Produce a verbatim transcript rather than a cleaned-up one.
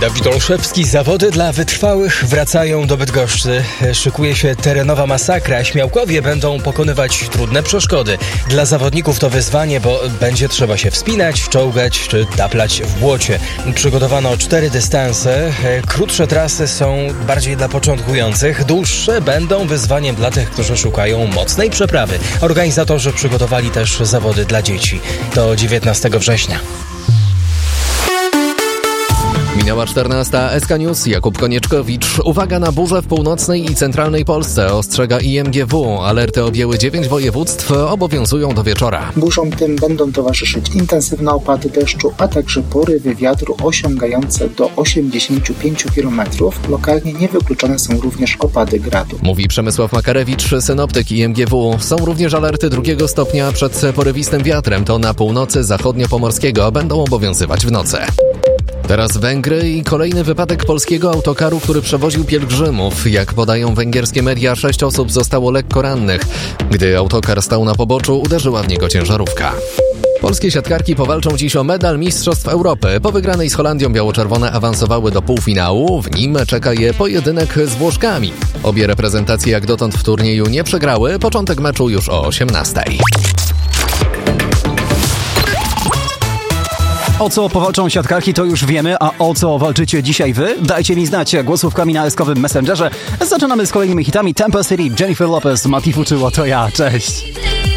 Dawid Olszewski. Zawody dla wytrwałych wracają do Bydgoszczy. Szykuje się terenowa masakra. Śmiałkowie będą pokonywać trudne przeszkody. Dla zawodników to wyzwanie, bo będzie trzeba się wspinać, czołgać czy taplać w błocie. Przygotowano cztery dystanse. Krótsze trasy są bardziej dla początkujących. Dłuższe będą wyzwaniem dla tych, którzy szukają mocnej przeprawy. Organizatorzy przygotowali też zawody dla dzieci. Do dziewiętnastego września. Minęła czternasta. S K News, Jakub Konieczkowicz. Uwaga na burzę w północnej i centralnej Polsce, ostrzega I M G W. Alerty objęły dziewięć województw, obowiązują do wieczora. Burzom tym będą towarzyszyć intensywne opady deszczu, a także porywy wiatru osiągające do osiemdziesiąt pięć kilometrów. Lokalnie niewykluczone są również opady gradu. Mówi Przemysław Makarewicz, synoptyk I M G W. Są również alerty drugiego stopnia przed porywistym wiatrem. To na północy zachodnio-pomorskiego będą obowiązywać w nocy. Teraz Węgry i kolejny wypadek polskiego autokaru, który przewoził pielgrzymów. Jak podają węgierskie media, sześć osób zostało lekko rannych. Gdy autokar stał na poboczu, uderzyła w niego ciężarówka. Polskie siatkarki powalczą dziś o medal Mistrzostw Europy. Po wygranej z Holandią biało-czerwone awansowały do półfinału. W nim czeka je pojedynek z Włoszkami. Obie reprezentacje jak dotąd w turnieju nie przegrały. Początek meczu już o osiemnastej. O co powalczą siatkarki, to już wiemy, a o co walczycie dzisiaj wy? Dajcie mi znać głosówkami na eskowym Messengerze. Zaczynamy z kolejnymi hitami. Temple City, Jennifer Lopez, Matifu czy Oto ja. Cześć!